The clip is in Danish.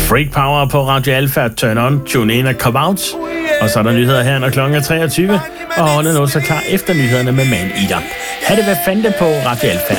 Freak Power på Radio Alpha, Turn On, Tune In og Come Out. Og så er der nyheder her, når klokken er 23. Og hold nu så klar efter nyhederne med Man Eater. Ha' det hvad fanden på Radio Alpha.